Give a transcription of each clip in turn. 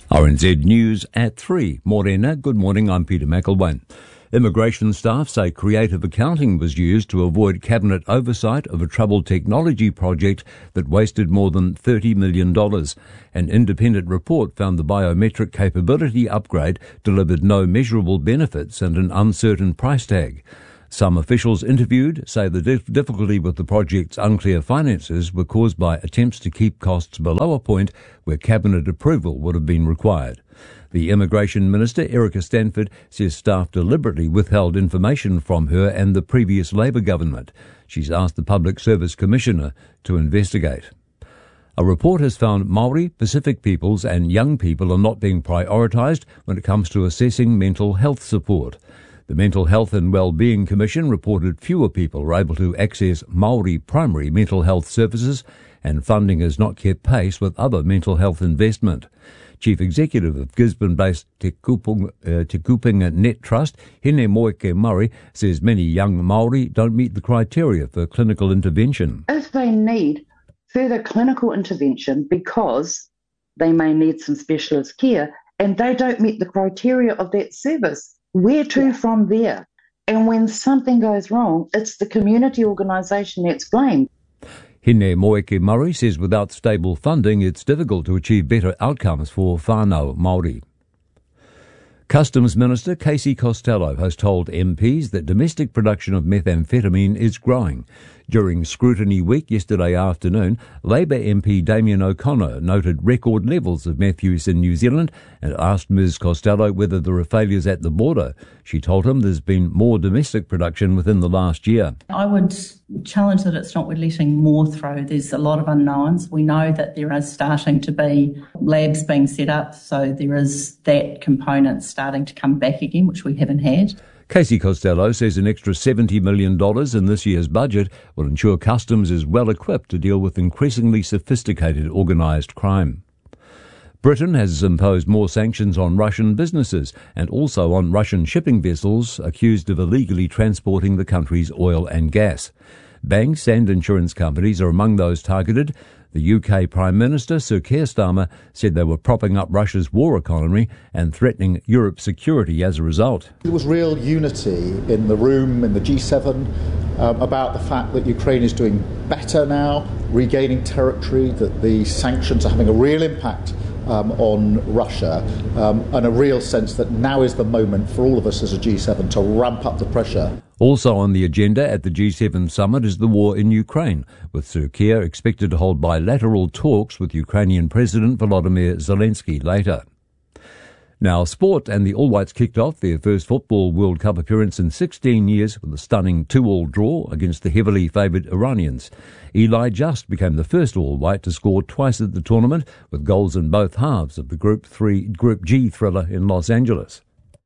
RNZ News at 3. Morena, good morning, I'm Peter McElwain. Immigration staff say creative accounting was used to avoid cabinet oversight of a troubled technology project that wasted more than $30 million. An independent report found the biometric capability upgrade delivered no measurable benefits and an uncertain price tag. Some officials interviewed say the difficulty with the project's unclear finances were caused by attempts to keep costs below a point where cabinet approval would have been required. The Immigration Minister, Erica Stanford, says staff deliberately withheld information from her and the previous Labor government. She's asked the Public Service Commissioner to investigate. A report has found Māori, Pacific peoples and young people are not being prioritised when it comes to assessing mental health support. The Mental Health and Wellbeing Commission reported fewer people are able to access Māori primary mental health services and funding has not kept pace with other mental health investment. Chief Executive of Gisborne-based Te Kupinga Net Trust, Hine Moeke Murray, says many young Māori don't meet the criteria for clinical intervention. If they need further clinical intervention because they may need some specialist care and they don't meet the criteria of that service, where to from there? And when something goes wrong, it's the community organisation that's blamed. Hine Moeke Murray says without stable funding, it's difficult to achieve better outcomes for whānau Māori. Customs Minister Casey Costello has told MPs that domestic production of methamphetamine is growing. During Scrutiny Week yesterday afternoon, Labour MP Damien O'Connor noted record levels of meth use in New Zealand and asked Ms Costello whether there are failures at the border. She told him there's been more domestic production within the last year. I would challenge that it's not we're letting more through. There's a lot of unknowns. We know that there is starting to be labs being set up, so there is that component starting to come back again, which we haven't had. Casey Costello says an extra $70 million in this year's budget will ensure Customs is well equipped to deal with increasingly sophisticated organised crime. Britain has imposed more sanctions on Russian businesses and also on Russian shipping vessels accused of illegally transporting the country's oil and gas. Banks and insurance companies are among those targeted. The UK Prime Minister, Sir Keir Starmer, said they were propping up Russia's war economy and threatening Europe's security as a result. There was real unity in the room, in the G7, about the fact that Ukraine is doing better now, regaining territory, that the sanctions are having a real impact on Russia, and a real sense that now is the moment for all of us as a G7 to ramp up the pressure. Also on the agenda at the G7 summit is the war in Ukraine, with Sir Keir expected to hold bilateral talks with Ukrainian President Volodymyr Zelensky later. Now, sport, and the All Whites kicked off their first Football World Cup appearance in 16 years with a stunning 2-2 draw against the heavily favoured Iranians. Eli Just became the first All White to score twice at the tournament, with goals in both halves of the Group G thriller in Los Angeles.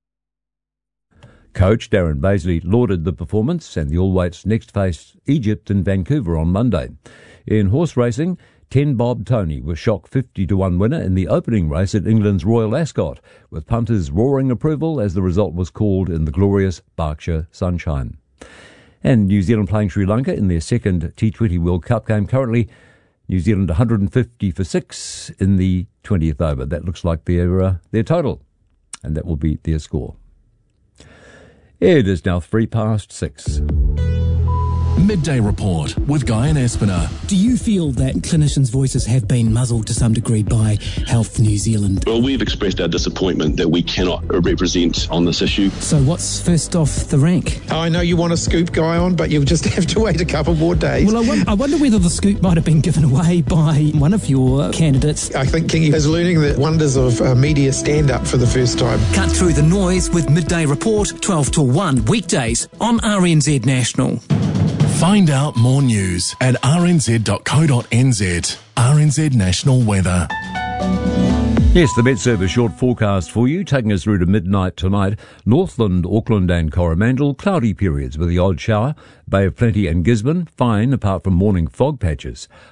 Coach Darren Bazley lauded the performance, and the All Whites next face Egypt in Vancouver on Monday. In horse racing, 10 Bob Tony was shock 50-1 winner in the opening race at England's Royal Ascot, with punters roaring approval as the result was called in the glorious Berkshire sunshine. And New Zealand playing Sri Lanka in their second T20 World Cup game. Currently, New Zealand 150 for 6 in the 20th over. That looks like their total, and that will be their score. It is now 6:03. Midday Report with Guy and Espiner. Do you feel that clinicians' voices have been muzzled to some degree by Health New Zealand? Well, we've expressed our disappointment that we cannot represent on this issue. So what's first off the rank? I know you want to scoop Guy on, but you'll just have to wait a couple more days. Well, I wonder whether the scoop might have been given away by one of your candidates. I think Kingy is learning the wonders of media stand-up for the first time. Cut through the noise with Midday Report, 12 to 1, weekdays on RNZ National. Find out more news at rnz.co.nz. RNZ National Weather. Yes, the Met Service short forecast for you, taking us through to midnight tonight. Northland, Auckland and Coromandel, cloudy periods with the odd shower. Bay of Plenty and Gisborne, fine apart from morning fog patches.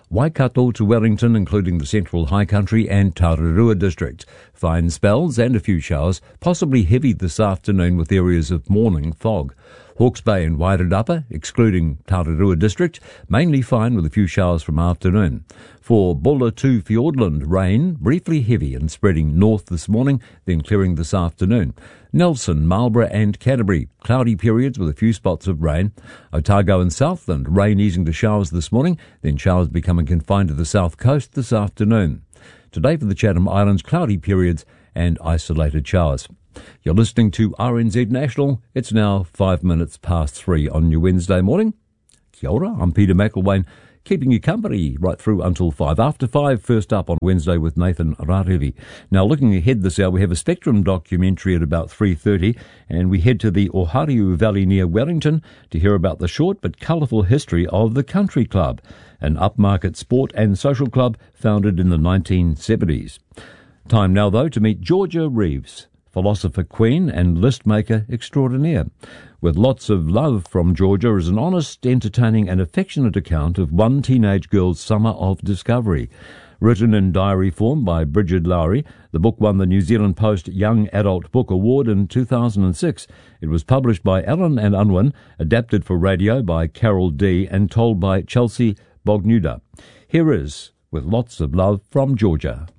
Waikato to Wellington, including the Central High Country and Tararua district. Fine spells and a few showers, possibly heavy this afternoon with areas of morning fog. Hawke's Bay and Wairarapa, excluding Tararua district, mainly fine with a few showers from afternoon. For Bulla to Fiordland, rain, briefly heavy and spreading north this morning, then clearing this afternoon. Nelson, Marlborough and Canterbury, cloudy periods with a few spots of rain. Otago and Southland, rain easing to showers this morning, then showers becoming confined to the south coast this afternoon. Today for the Chatham Islands, cloudy periods and isolated showers. You're listening to RNZ National. It's now 5 minutes past 3 on your Wednesday morning. Kia ora, I'm Peter McElwain, keeping you company right through until 5 after 5. First up on Wednesday with Nathan Rarivi. Now, looking ahead this hour, we have a Spectrum documentary at about 3:30, and we head to the Ohariu Valley near Wellington to hear about the short but colourful history of the Country Club, an upmarket sport and social club founded in the 1970s. Time now, though, to meet Georgia Reeves, philosopher queen and list maker extraordinaire. With Lots of Love from Georgia is an honest, entertaining and affectionate account of one teenage girl's summer of discovery. Written in diary form by Bridget Lowry, the book won the New Zealand Post Young Adult Book Award in 2006. It was published by Allen and Unwin, adapted for radio by Carol D and told by Chelsea Bognuda. Here is With Lots of Love from Georgia.